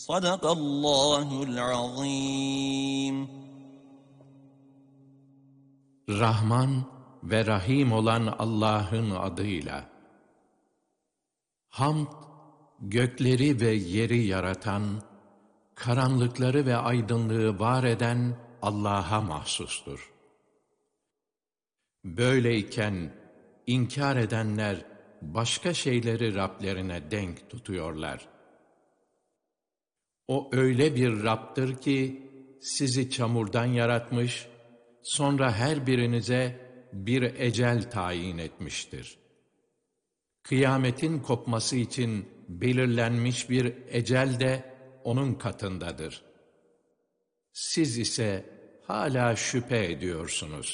Sadakallahul azim. Rahman ve Rahim olan Allah'ın adıyla. Hamd, gökleri ve yeri yaratan, karanlıkları ve aydınlığı var eden Allah'a mahsustur. Böyleyken inkar edenler başka şeyleri Rablerine denk tutuyorlar. O öyle bir Rab'dır ki sizi çamurdan yaratmış, sonra her birinize bir ecel tayin etmiştir. Kıyametin kopması için belirlenmiş bir ecel de onun katındadır. Siz ise hala şüphe ediyorsunuz.